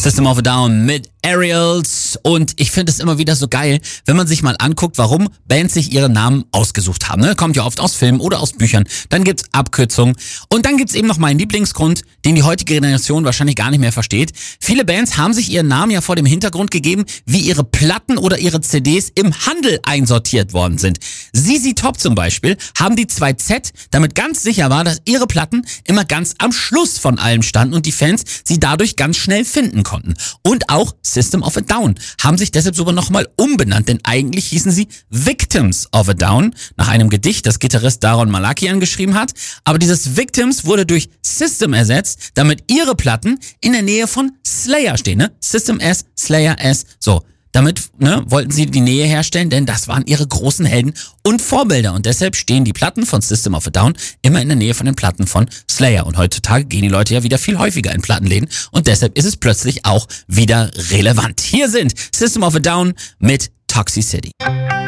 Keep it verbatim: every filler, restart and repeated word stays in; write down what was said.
System of a Down mit Aerials, und ich finde es immer wieder so geil, wenn man sich mal anguckt, warum Bands sich ihre Namen ausgesucht haben. Ne? Kommt ja oft aus Filmen oder aus Büchern. Dann gibt's Abkürzungen und dann gibt's eben noch meinen Lieblingsgrund, den die heutige Generation wahrscheinlich gar nicht mehr versteht. Viele Bands haben sich ihren Namen ja vor dem Hintergrund gegeben, wie ihre Platten oder ihre C Ds im Handel einsortiert worden sind. Z Z Top zum Beispiel haben die zwei Z, damit ganz sicher war, dass ihre Platten immer ganz am Schluss von allem standen und die Fans sie dadurch ganz schnell finden konnten. Und auch System of a Down haben sich deshalb sogar nochmal umbenannt, denn eigentlich hießen sie Victims of a Down, nach einem Gedicht, das Gitarrist Daron Malakian geschrieben hat. Aber dieses Victims wurde durch System ersetzt, damit ihre Platten in der Nähe von Slayer stehen. Ne? System S, Slayer S, so. Damit ne, wollten sie die Nähe herstellen, denn das waren ihre großen Helden und Vorbilder. Und deshalb stehen die Platten von System of a Down immer in der Nähe von den Platten von Slayer. Und heutzutage gehen die Leute ja wieder viel häufiger in Plattenläden. Und deshalb ist es plötzlich auch wieder relevant. Hier sind System of a Down mit Toxicity.